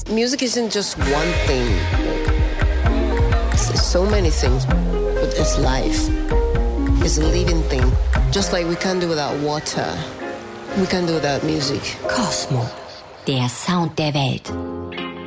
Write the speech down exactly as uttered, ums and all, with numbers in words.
music isn't just one thing. It's, it's so many things, but it's life. It's a living thing. Just like we can't do without water, we can't do without music. Cosmo, der Sound der Welt.